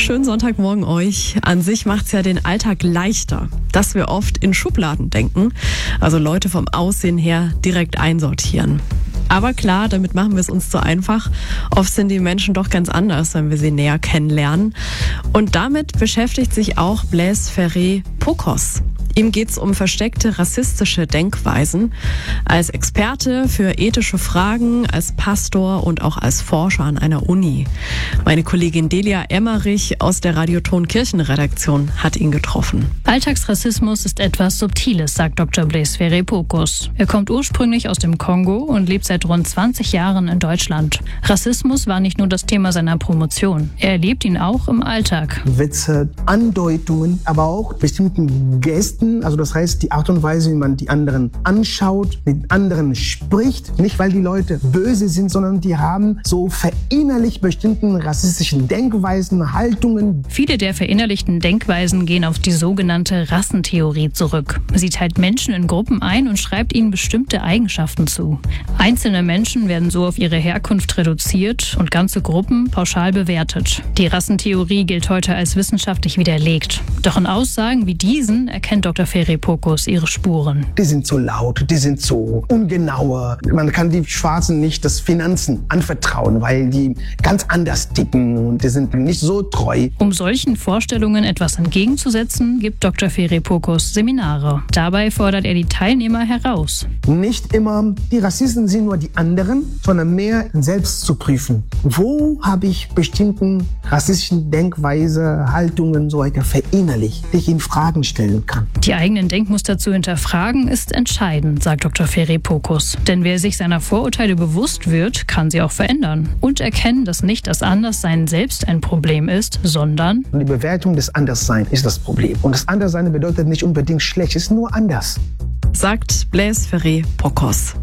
Schönen Sonntagmorgen euch. An sich macht's ja den Alltag leichter, dass wir oft in Schubladen denken, also Leute vom Aussehen her direkt einsortieren. Aber klar, damit machen wir es uns zu einfach. Oft sind die Menschen doch ganz anders, wenn wir sie näher kennenlernen. Und damit beschäftigt sich auch Blaise Ferré-Pokos. Ihm geht's um versteckte rassistische Denkweisen. Als Experte für ethische Fragen, als Pastor und auch als Forscher an einer Uni. Meine Kollegin Delia Emmerich aus der Radioton Kirchenredaktion hat ihn getroffen. Alltagsrassismus ist etwas Subtiles, sagt Dr. Blaise Ferré-Pokos. Er kommt ursprünglich aus dem Kongo und lebt seit rund 20 Jahren in Deutschland. Rassismus war nicht nur das Thema seiner Promotion. Er erlebt ihn auch im Alltag. Witze, Andeutungen, aber auch bestimmten Gesten. Also das heißt, die Art und Weise, wie man die anderen anschaut, mit anderen spricht. Nicht, weil die Leute böse sind, sondern die haben so verinnerlicht bestimmten rassistischen Denkweisen, Haltungen. Viele der verinnerlichten Denkweisen gehen auf die sogenannte Rassentheorie zurück. Sie teilt Menschen in Gruppen ein und schreibt ihnen bestimmte Eigenschaften zu. Einzelne Menschen werden so auf ihre Herkunft reduziert und ganze Gruppen pauschal bewertet. Die Rassentheorie gilt heute als wissenschaftlich widerlegt. Doch in Aussagen wie diesen erkennt Dr. Ferré-Pokos ihre Spuren. Die sind so laut, die sind so ungenauer. Man kann die Schwarzen nicht das Finanzen anvertrauen, weil die ganz anders ticken und die sind nicht so treu. Um solchen Vorstellungen etwas entgegenzusetzen, gibt Dr. Ferré-Pokos Seminare. Dabei fordert er die Teilnehmer heraus. Nicht immer die Rassisten sind nur die anderen, sondern mehr selbst zu prüfen. Wo habe ich bestimmten rassistischen Denkweise, Haltungen so weiter verinnerlicht, die ich in Fragen stellen kann. Die eigenen Denkmuster zu hinterfragen ist entscheidend, sagt Dr. Ferré-Pokos. Denn wer sich seiner Vorurteile bewusst wird, kann sie auch verändern. Und erkennen, dass nicht das Anderssein selbst ein Problem ist, sondern die Bewertung des Andersseins ist das Problem. Und das Anderssein bedeutet nicht unbedingt schlecht, es ist nur anders. Sagt Blaise Ferré-Pokos.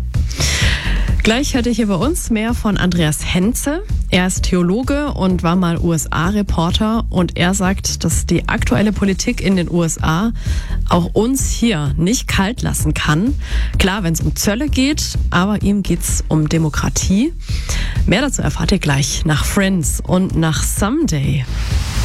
Gleich hört ihr hier bei uns mehr von Andreas Henze. Er ist Theologe und war mal USA-Reporter und er sagt, dass die aktuelle Politik in den USA auch uns hier nicht kalt lassen kann. Klar, wenn es um Zölle geht, aber ihm geht's um Demokratie. Mehr dazu erfahrt ihr gleich nach Friends und nach Someday.